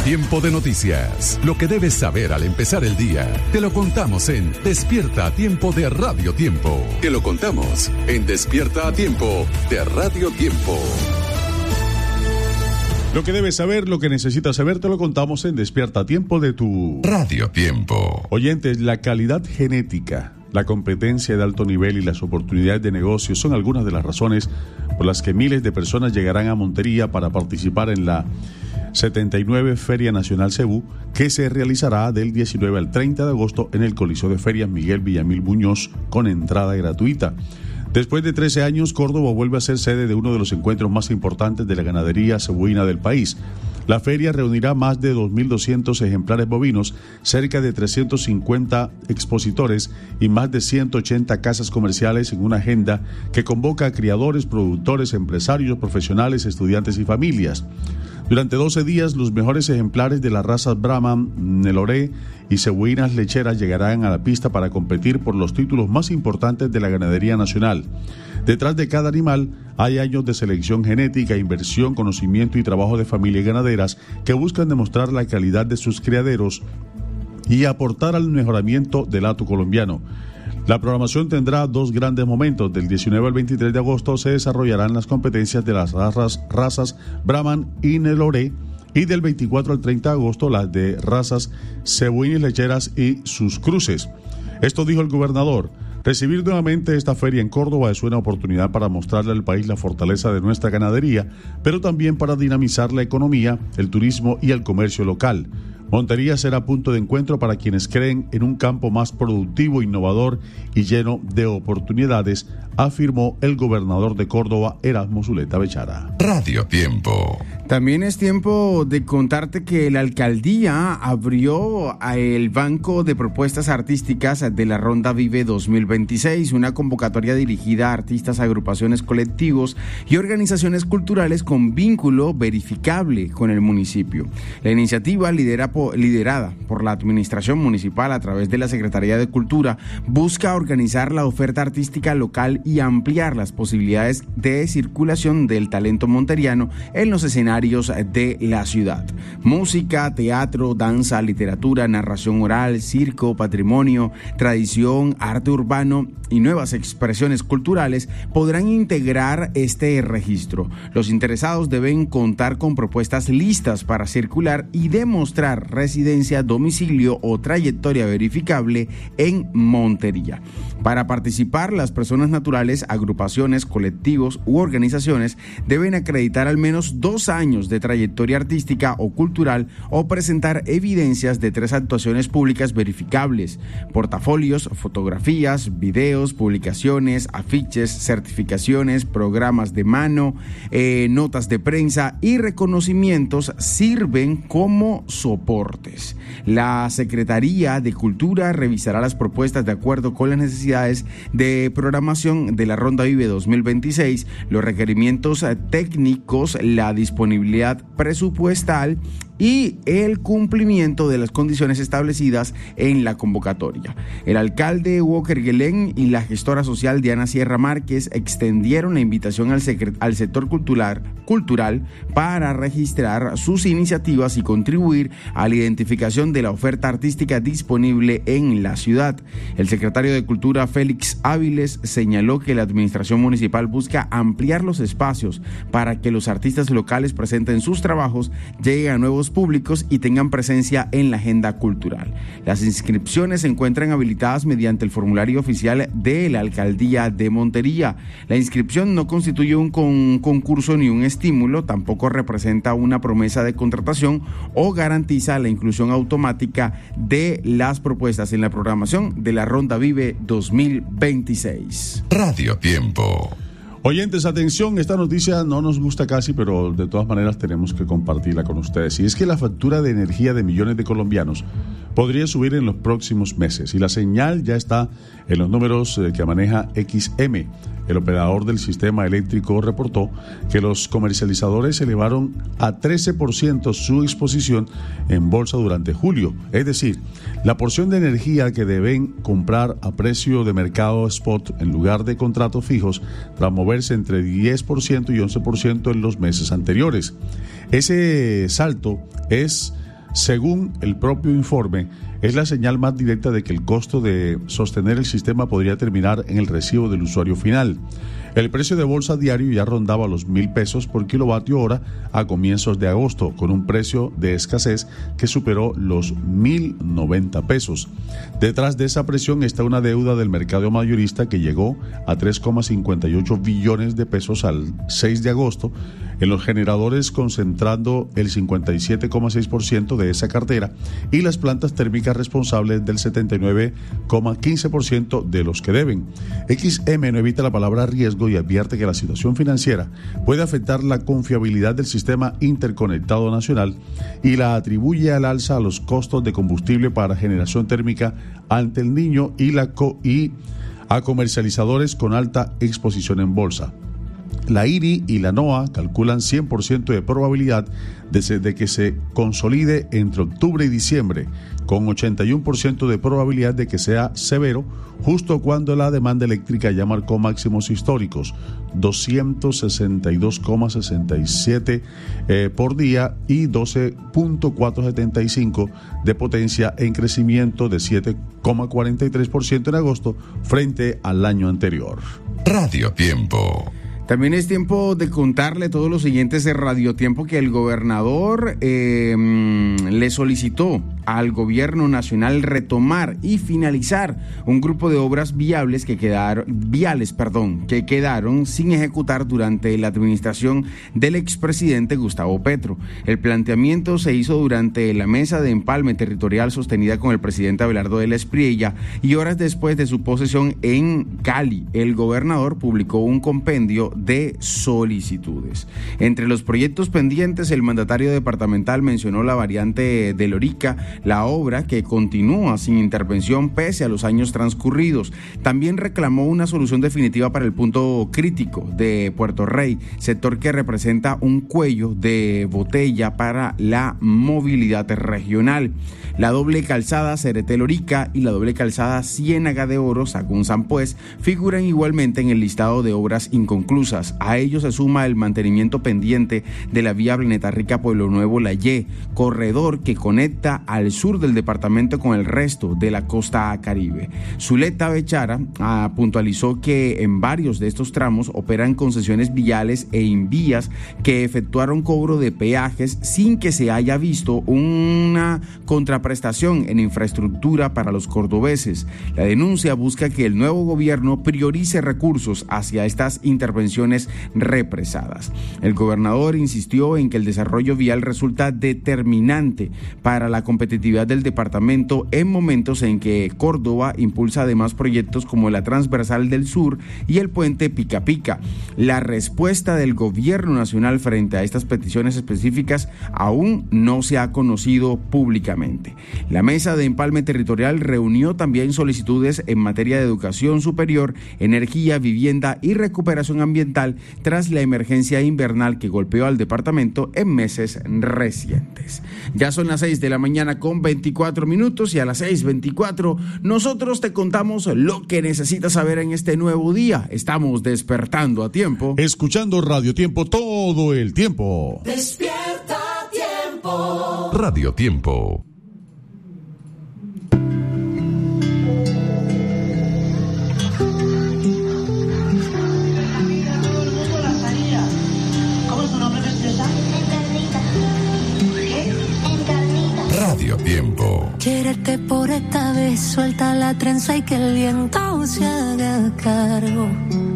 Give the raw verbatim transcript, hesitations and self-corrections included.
Tiempo de noticias. Lo que debes saber al empezar el día. Te lo contamos en Despierta a Tiempo de Radio Tiempo. Te lo contamos en Despierta a Tiempo de Radio Tiempo. Lo que debes saber, lo que necesitas saber, te lo contamos en Despierta a Tiempo de tu Radio Tiempo. Oyentes, la calidad genética, la competencia de alto nivel y las oportunidades de negocio son algunas de las razones por las que miles de personas llegarán a Montería para participar en la setenta y nueve Feria Nacional Cebú, que se realizará del diecinueve al treinta de agosto en el Coliseo de Ferias Miguel Villamil Muñoz con entrada gratuita. Después de trece años, Córdoba vuelve a ser sede de uno de los encuentros más importantes de la ganadería cebuina del país. La feria reunirá más de dos mil doscientos ejemplares bovinos, cerca de trescientos cincuenta expositores y más de ciento ochenta casas comerciales en una agenda que convoca a criadores, productores, empresarios, profesionales, estudiantes y familias. Durante doce días, los mejores ejemplares de las razas Brahman, Nelore y cebuinas lecheras llegarán a la pista para competir por los títulos más importantes de la ganadería nacional. Detrás de cada animal hay años de selección genética, inversión, conocimiento y trabajo de familias ganaderas que buscan demostrar la calidad de sus criaderos y aportar al mejoramiento del hato colombiano. La programación tendrá dos grandes momentos. Del diecinueve al veintitrés de agosto se desarrollarán las competencias de las razas, razas Brahman y Nelore, y del veinticuatro al treinta de agosto las de razas cebuinas lecheras y sus cruces. Esto dijo el gobernador. Recibir nuevamente esta feria en Córdoba es una oportunidad para mostrarle al país la fortaleza de nuestra ganadería, pero también para dinamizar la economía, el turismo y el comercio local. Montería será punto de encuentro para quienes creen en un campo más productivo, innovador y lleno de oportunidades, afirmó el gobernador de Córdoba, Erasmo Zuleta Bechara. Radio Tiempo. También es tiempo de contarte que la alcaldía abrió el Banco de Propuestas Artísticas de la Ronda Vive dos mil veintiséis, una convocatoria dirigida a artistas, agrupaciones, colectivos y organizaciones culturales con vínculo verificable con el municipio. La iniciativa lidera por, liderada por la Administración Municipal a través de la Secretaría de Cultura busca organizar la oferta artística local y ampliar las posibilidades de circulación del talento monteriano en los escenarios de la ciudad. Música, teatro, danza, literatura, narración oral, circo, patrimonio, tradición, arte urbano y nuevas expresiones culturales podrán integrar este registro. Los interesados deben contar con propuestas listas para circular y demostrar residencia, domicilio o trayectoria verificable en Montería. Para participar, las personas naturales, agrupaciones, colectivos u organizaciones deben acreditar al menos dos años de trayectoria artística o cultural o presentar evidencias de tres actuaciones públicas verificables: portafolios, fotografías, videos, publicaciones, afiches, certificaciones, programas de mano, eh, notas de prensa y reconocimientos sirven como soportes. La Secretaría de Cultura revisará las propuestas de acuerdo con las necesidades de programación de la Ronda Vive dos mil veintiséis, los requerimientos técnicos, la disponibilidad presupuestal y el cumplimiento de las condiciones establecidas en la convocatoria. El alcalde Walker Guelén y la gestora social Diana Sierra Márquez extendieron la invitación al, secre- al sector cultural, cultural para registrar sus iniciativas y contribuir a la identificación de la oferta artística disponible en la ciudad. El secretario de Cultura, Félix Áviles, señaló que la administración municipal busca ampliar los espacios para que los artistas locales presenten sus trabajos, lleguen a nuevos públicos y tengan presencia en la agenda cultural. Las inscripciones se encuentran habilitadas mediante el formulario oficial de la Alcaldía de Montería. La inscripción no constituye un con- concurso ni un estímulo, tampoco representa una promesa de contratación o garantiza la inclusión automática de las propuestas en la programación de la Ronda Vive dos mil veintiséis. Radio Tiempo. Oyentes, atención, esta noticia no nos gusta casi, pero de todas maneras tenemos que compartirla con ustedes. Y es que la factura de energía de millones de colombianos podría subir en los próximos meses. Y la señal ya está en los números que maneja X M. El operador del sistema eléctrico reportó que los comercializadores elevaron a trece por ciento su exposición en bolsa durante julio. Es decir, la porción de energía que deben comprar a precio de mercado spot en lugar de contratos fijos, tras moverse entre diez por ciento y once por ciento en los meses anteriores. Ese salto es Según el propio informe, es la señal más directa de que el costo de sostener el sistema podría terminar en el recibo del usuario final. El precio de bolsa diario ya rondaba los mil pesos por kilovatio hora a comienzos de agosto, con un precio de escasez que superó los mil noventa pesos. Detrás de esa presión está una deuda del mercado mayorista que llegó a tres coma cincuenta y ocho billones de pesos al seis de agosto, en los generadores concentrando el cincuenta y siete coma seis por ciento de esa cartera y las plantas térmicas responsables del setenta y nueve coma quince por ciento de los que deben. X M no evita la palabra riesgo y advierte que la situación financiera puede afectar la confiabilidad del sistema interconectado nacional y la atribuye al alza a los costos de combustible para generación térmica ante el Niño y, la co- y a comercializadores con alta exposición en bolsa. La I R I y la NOAA calculan cien por ciento de probabilidad de, de que se consolide entre octubre y diciembre, con ochenta y uno por ciento de probabilidad de que sea severo, justo cuando la demanda eléctrica ya marcó máximos históricos, doscientos sesenta y dos coma sesenta y siete eh, por día y doce punto cuatrocientos setenta y cinco de potencia, en crecimiento de siete coma cuarenta y tres por ciento en agosto frente al año anterior. Radio Tiempo. También es tiempo de contarle a todos los siguientes de Radio Tiempo que el gobernador eh, le solicitó al gobierno nacional retomar y finalizar un grupo de obras viables que quedaron, viales, perdón, que quedaron sin ejecutar durante la administración del expresidente Gustavo Petro. El planteamiento se hizo durante la mesa de empalme territorial sostenida con el presidente Abelardo de la Espriella y horas después de su posesión en Cali. El gobernador publicó un compendio de solicitudes. Entre los proyectos pendientes, el mandatario departamental mencionó la variante de Lorica, la obra que continúa sin intervención pese a los años transcurridos. También reclamó una solución definitiva para el punto crítico de Puerto Rey, sector que representa un cuello de botella para la movilidad regional. La doble calzada Cereté-Lorica y la doble calzada Ciénaga de Oro, Sagún Sampués, figuran igualmente en el listado de obras inconclusas. A ello se suma el mantenimiento pendiente de la vía Planeta Rica Pueblo Nuevo La Y, corredor que conecta al sur del departamento con el resto de la costa caribe. Zuleta Bechara ah, puntualizó que en varios de estos tramos operan concesiones viales e invías que efectuaron cobro de peajes sin que se haya visto una contraprestación en infraestructura para los cordobeses. La denuncia busca que el nuevo gobierno priorice recursos hacia estas intervenciones represadas. El gobernador insistió en que el desarrollo vial resulta determinante para la competitividad del departamento en momentos en que Córdoba impulsa además proyectos como la Transversal del Sur y el puente Pica Pica. La respuesta del gobierno nacional frente a estas peticiones específicas aún no se ha conocido públicamente. La mesa de empalme territorial reunió también solicitudes en materia de educación superior, energía, vivienda y recuperación ambiental tras la emergencia invernal que golpeó al departamento en meses recientes. Ya son las seis de la mañana con veinticuatro minutos y a las seis veinticuatro nosotros te contamos lo que necesitas saber en este nuevo día. Estamos despertando a tiempo. Escuchando Radio Tiempo todo el tiempo. Despierta Tiempo. Radio Tiempo. Radio Tiempo. Quiérete por esta vez, suelta la trenza y que el viento se haga cargo.